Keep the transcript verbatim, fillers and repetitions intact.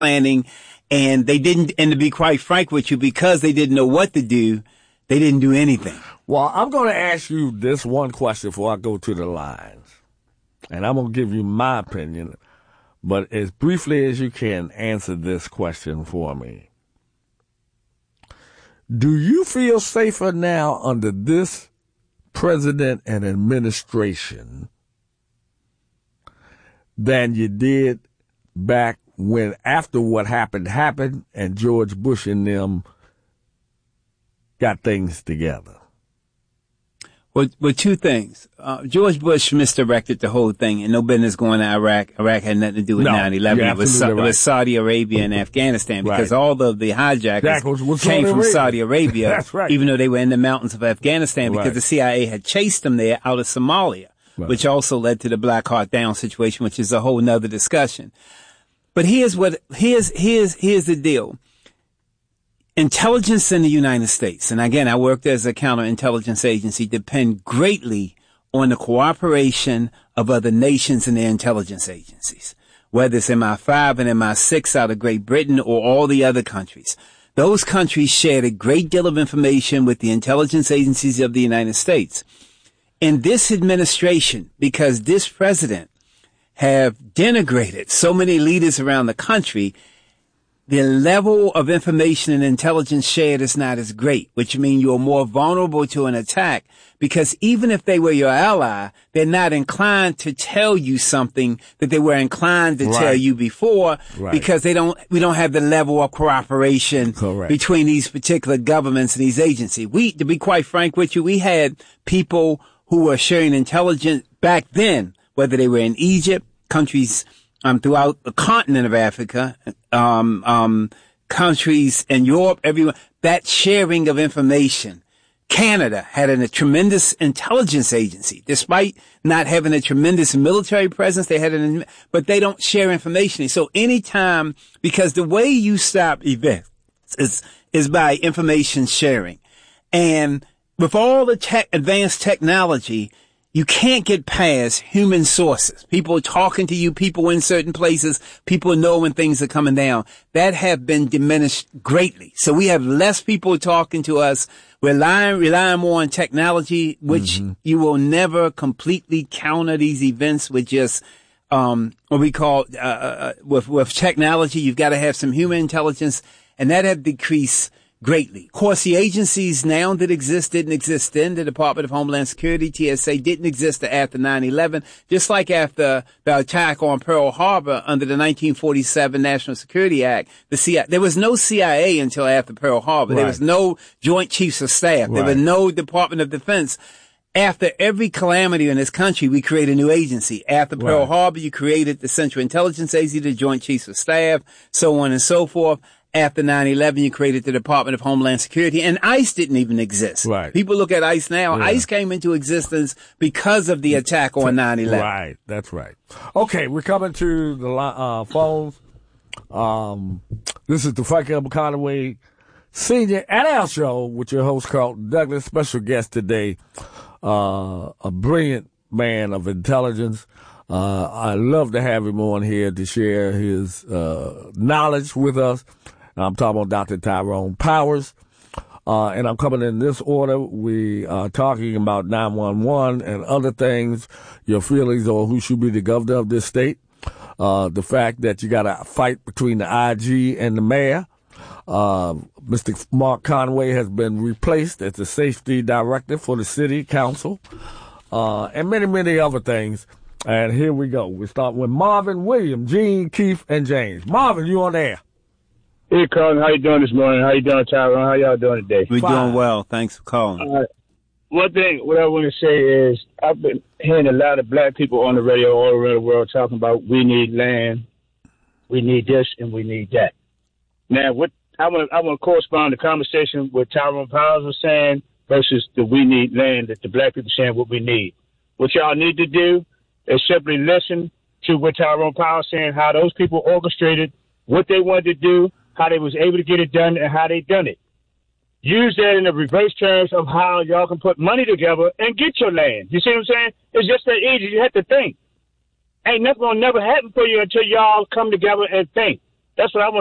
planning, and they didn't, and to be quite frank with you, because they didn't know what to do, they didn't do anything. Well, I'm going to ask you this one question before I go to the lines, and I'm going to give you my opinion, but as briefly as you can, answer this question for me. Do you feel safer now under this president and administration than you did back when, after what happened happened and George Bush and them got things together? Well, well, two things. Uh, George Bush misdirected the whole thing, and no business going to Iraq. Iraq had nothing to do with no, nine eleven. It was, right. It was Saudi Arabia and Afghanistan, because right. all of the hijackers was, was came from Arabia. Saudi Arabia, That's right. even though they were in the mountains of Afghanistan, because right. the C I A had chased them there out of Somalia, right. which also led to the Black Hawk Down situation, which is a whole nother discussion. But here's what, here's, here's, here's the deal. Intelligence in the United States, and again, I worked as a counterintelligence agency, depend greatly on the cooperation of other nations and their intelligence agencies, whether it's M I five and M I six out of Great Britain or all the other countries. Those countries shared a great deal of information with the intelligence agencies of the United States. In this administration, because this president have denigrated so many leaders around the country, the level of information and intelligence shared is not as great, which means you're more vulnerable to an attack, because even if they were your ally, they're not inclined to tell you something that they were inclined to right. tell you before, right. because they don't, we don't have the level of cooperation Correct. Between these particular governments and these agencies. We, to be quite frank with you, we had people who were sharing intelligence back then, whether they were in Egypt, countries Um, throughout the continent of Africa, um, um, countries in Europe, everywhere, that sharing of information. Canada had an, a tremendous intelligence agency, despite not having a tremendous military presence. They had an, but they don't share information. So anytime, because the way you stop events is, is by information sharing. And with all the tech, advanced technology, you can't get past human sources. People talking to you, people in certain places, people know when things are coming down. That have been diminished greatly. So we have less people talking to us. We're relying, relying more on technology, which mm-hmm. you will never completely counter these events with just, um, what we call, uh, uh with, with technology. You've got to have some human intelligence, and that have decreased greatly. Of course, the agencies now that exist didn't exist then. The Department of Homeland Security, T S A, didn't exist after nine eleven, just like after the attack on Pearl Harbor under the nineteen forty-seven National Security Act. The C I A, there was no C I A until after Pearl Harbor. Right. There was no Joint Chiefs of Staff. Right. There was no Department of Defense. After every calamity in this country, we create a new agency. After Pearl right. Harbor, you created the Central Intelligence Agency, the Joint Chiefs of Staff, so on and so forth. After nine eleven, you created the Department of Homeland Security, and ICE didn't even exist. Right. People look at ICE now. Yeah. ICE came into existence because of the attack on nine eleven. Right. That's right. Okay, we're coming to the uh, phones. Um, this is the Frank L. Conaway Senior at our show with your host, Carlton Douglas. Special guest today, uh, a brilliant man of intelligence. Uh, I love to have him on here to share his uh, knowledge with us. I'm talking about Doctor Tyrone Powers. Uh, and I'm coming in this order. We are talking about nine one one and other things, your feelings on who should be the governor of this state. Uh, the fact that you got a fight between the I G and the mayor. Uh, Mister Mark Conaway has been replaced as the safety director for the city council. Uh, and many, many other things. And here we go. We start with Marvin, William, Gene, Keith, and James. Marvin, you on air? Hey, Carlton. How you doing this morning? How you doing, Tyrone? How y'all doing today? We're Fine. doing well. Thanks for calling. Uh, one thing, what I want to say is I've been hearing a lot of black people on the radio all around the world talking about we need land, we need this, and we need that. Now, what I want I want to correspond the conversation with Tyrone Powers was saying versus the we need land that the black people saying what we need. What y'all need to do is simply listen to what Tyrone Powers saying, how those people orchestrated what they wanted to do, how they was able to get it done, and how they done it. Use that in the reverse terms of how y'all can put money together and get your land. You see what I'm saying? It's just that easy. You have to think. Ain't nothing gonna never happen for you until y'all come together and think. That's what I want.